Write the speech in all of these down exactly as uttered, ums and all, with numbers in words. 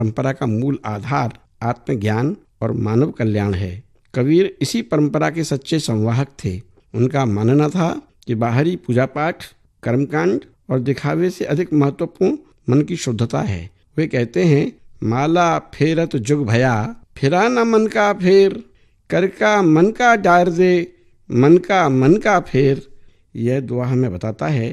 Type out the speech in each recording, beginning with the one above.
परंपरा का मूल आधार आत्मज्ञान और मानव कल्याण है। कबीर इसी परंपरा के सच्चे संवाहक थे। उनका मानना था कि बाहरी पूजा पाठ, कर्मकांड और दिखावे से अधिक महत्वपूर्ण मन की शुद्धता है। वे कहते हैं, माला फेरत जुग भया, फिरा न मन का फेर, कर का मन का डार दे, मन का मन का फेर। यह दुआ हमें बताता है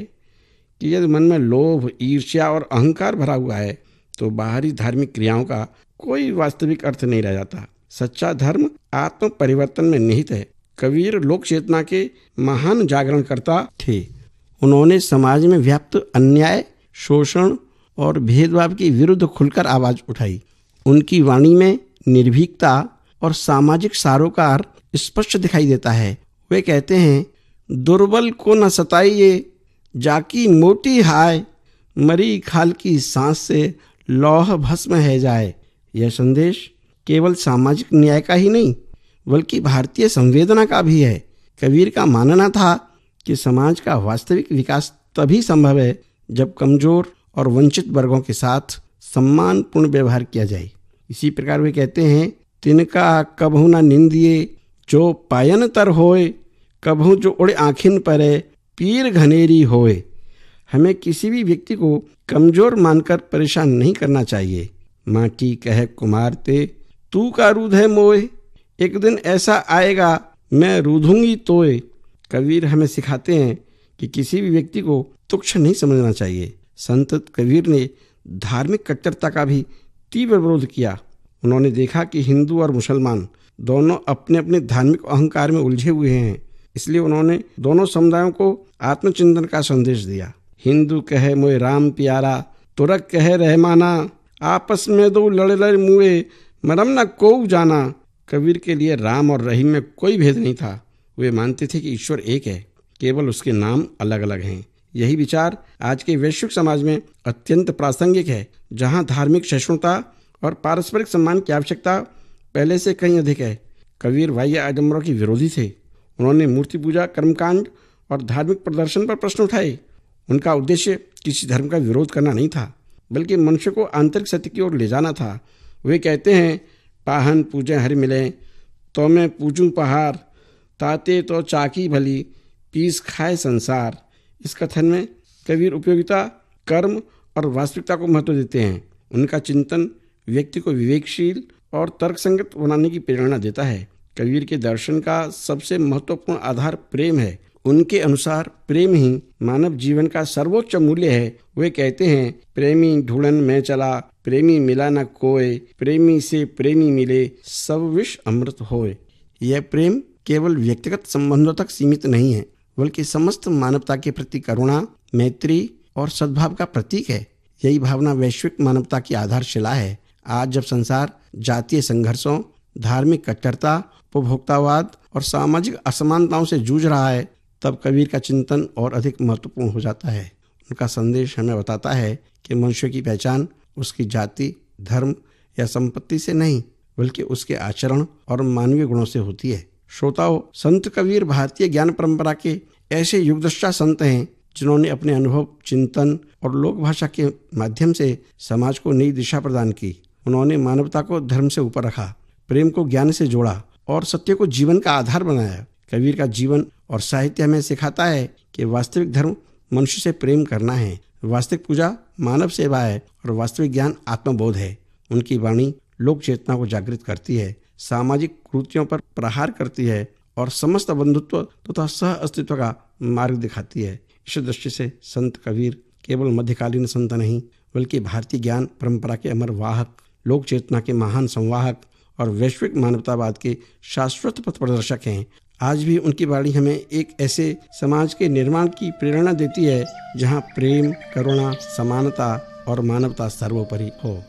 कि यदि मन में लोभ, ईर्ष्या और अहंकार भरा हुआ है तो बाहरी धार्मिक क्रियाओं का कोई वास्तविक अर्थ नहीं रह जाता। सच्चा धर्म आत्म परिवर्तन में निहित है। कबीर लोक चेतना के महान जागरणकर्ता थे। उन्होंने समाज में व्याप्त अन्याय, शोषण और भेदभाव के विरुद्ध खुलकर आवाज उठाई। उनकी वाणी में निर्भीकता और सामाजिक सरोकार स्पष्ट दिखाई देता है। वे कहते हैं, दुर्बल को न सताइए, जाकी मोटी हाय, मरी खाल की सांस से लौह भस्म है जाए। यह संदेश केवल सामाजिक न्याय का ही नहीं बल्कि भारतीय संवेदना का भी है। कबीर का मानना था कि समाज का वास्तविक विकास तभी संभव है जब कमजोर और वंचित वर्गों के साथ सम्मानपूर्ण व्यवहार किया जाए। इसी प्रकार वे कहते हैं, तिनका कभू न निंदिए, जो पायन तर होए, कभू जो उड़े आँखिन परे, पीर घनेरी होए। हमें किसी भी व्यक्ति को कमजोर मानकर परेशान नहीं करना चाहिए। माटी कहे कुमार ते, तू का रूध है मोए, एक दिन ऐसा आएगा मैं रूधूंगी तोए। कबीर हमें सिखाते हैं कि किसी भी व्यक्ति को तुच्छ नहीं समझना चाहिए। संत कबीर ने धार्मिक कट्टरता का भी तीव्र विरोध किया। उन्होंने देखा कि हिंदू और मुसलमान दोनों अपने अपने धार्मिक अहंकार में उलझे हुए हैं, इसलिए उन्होंने दोनों समुदायों को आत्मचिंतन का संदेश दिया। हिंदू कहे मोए राम प्यारा, तुरक कहे रहमाना, आपस में दो लड़ लड़ मुए, मरम न को जाना। कबीर के लिए राम और रहीम में कोई भेद नहीं था। वे मानते थे कि ईश्वर एक है, केवल उसके नाम अलग अलग हैं। यही विचार आज के वैश्विक समाज में अत्यंत प्रासंगिक है, जहां धार्मिक सहिष्णुता और पारस्परिक सम्मान की आवश्यकता पहले से कहीं अधिक है। कबीर बाह्य आडंबरों के विरोधी थे। उन्होंने मूर्ति पूजा, कर्मकांड और धार्मिक प्रदर्शन पर प्रश्न उठाए। उनका उद्देश्य किसी धर्म का विरोध करना नहीं था, बल्कि मनुष्य को आंतरिक सत्य की ओर ले जाना था। वे कहते हैं, पाहन पूजे हरि मिले, तो मैं पूजूं पहाड़, ताते तो चाकी भली, पीस खाए संसार। इस कथन में कबीर उपयोगिता, कर्म और वास्तविकता को महत्व देते हैं। उनका चिंतन व्यक्ति को विवेकशील और तर्कसंगत बनाने की प्रेरणा देता है। कबीर के दर्शन का सबसे महत्वपूर्ण आधार प्रेम है। उनके अनुसार प्रेम ही मानव जीवन का सर्वोच्च मूल्य है। वे कहते हैं, प्रेमी ढूंढन में चला, प्रेमी मिला न कोय, प्रेमी से प्रेमी मिले, सब विष अमृत होए। यह प्रेम केवल व्यक्तिगत संबंधों तक सीमित नहीं है, बल्कि समस्त मानवता के प्रति करुणा, मैत्री और सद्भाव का प्रतीक है। यही भावना वैश्विक मानवता की आधारशिला है। आज जब संसार जातीय संघर्षों, धार्मिक कट्टरता, उपभोक्तावाद और सामाजिक असमानताओं से जूझ रहा है, तब कबीर का चिंतन और अधिक महत्वपूर्ण हो जाता है। उनका संदेश हमें बताता है कि मनुष्य की पहचान उसकी जाति, धर्म या संपत्ति से नहीं, बल्कि उसके आचरण और मानवीय गुणों से होती है। श्रोताओं, संत कबीर भारतीय ज्ञान परंपरा के ऐसे युगदृष्टा संत हैं जिन्होंने अपने अनुभव, चिंतन और लोक भाषा के माध्यम से समाज को नई दिशा प्रदान की। उन्होंने मानवता को धर्म से ऊपर रखा, प्रेम को ज्ञान से जोड़ा और सत्य को जीवन का आधार बनाया। कबीर का जीवन और साहित्य हमें सिखाता है कि वास्तविक धर्म मनुष्य से प्रेम करना है, वास्तविक पूजा मानव सेवा है और वास्तविक ज्ञान आत्मबोध है। उनकी वाणी लोक चेतना को जागृत करती है, सामाजिक कुरीतियों पर प्रहार करती है और समस्त बंधुत्व तथा सह अस्तित्व का मार्ग दिखाती है। इस दृष्टि से संत कबीर केवल मध्यकालीन संत नहीं, बल्कि भारतीय ज्ञान परंपरा के अमर वाहक, लोक चेतना के महान संवाहक और वैश्विक मानवतावाद के शाश्वत पथ प्रदर्शक हैं। आज भी उनकी वाणी हमें एक ऐसे समाज के निर्माण की प्रेरणा देती है जहां प्रेम, करुणा, समानता और मानवता सर्वोपरि हो।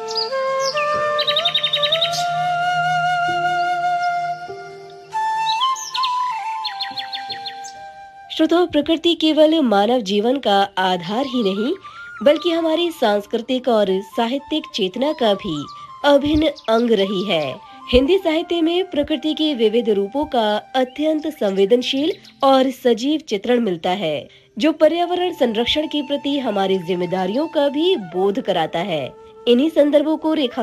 श्रोताओं, प्रकृति केवल मानव जीवन का आधार ही नहीं, बल्कि हमारी सांस्कृतिक और साहित्यिक चेतना का भी अभिन्न अंग रही है। हिंदी साहित्य में प्रकृति के विविध रूपों का अत्यंत संवेदनशील और सजीव चित्रण मिलता है, जो पर्यावरण संरक्षण के प्रति हमारी जिम्मेदारियों का भी बोध कराता है। इन्हीं संदर्भों को रेखा